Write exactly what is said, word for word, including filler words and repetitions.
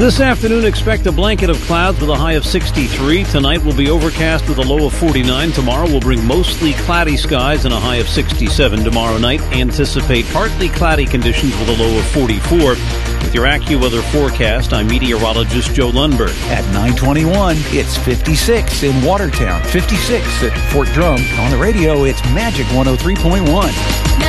This afternoon, expect a blanket of clouds with a high of sixty-three. Tonight will be overcast with a low of forty-nine. Tomorrow will bring mostly cloudy skies and a high of sixty-seven. Tomorrow night, anticipate partly cloudy conditions with a low of forty-four. With your AccuWeather forecast, I'm meteorologist Joe Lundberg. At nine twenty-one, it's fifty-six in Watertown, fifty-six at Fort Drum. On the radio, it's Magic one oh three point one.